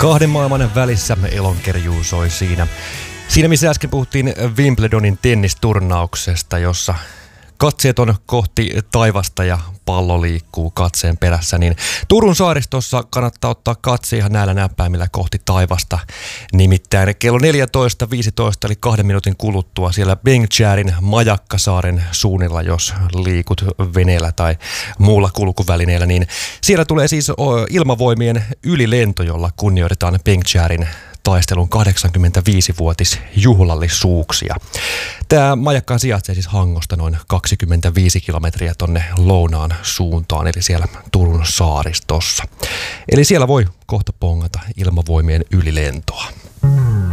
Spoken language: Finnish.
Kahden maailman välissä elonkerjuu soi siinä. Siinä missä äsken puhuttiin Wimbledonin tennisturnauksesta, jossa katseet on kohti taivasta ja pallo liikkuu katseen perässä, niin Turun saaristossa kannattaa ottaa katse ihan näillä näppäimillä kohti taivasta. Nimittäin kello 14.15 eli 2 minuutin kuluttua siellä Bengtsjärin Majakkasaaren suunnilla, jos liikut veneellä tai muulla kulkuvälineellä, niin siellä tulee siis ilmavoimien ylilento, jolla kunnioitetaan Bengtsjärin taistelun 85-vuotisjuhlallisuuksia. Tämä majakka sijaitsee siis Hangosta noin 25 kilometriä tonne lounaan suuntaan, eli siellä Turun saaristossa. Eli siellä voi kohta pongata ilmavoimien ylilentoa.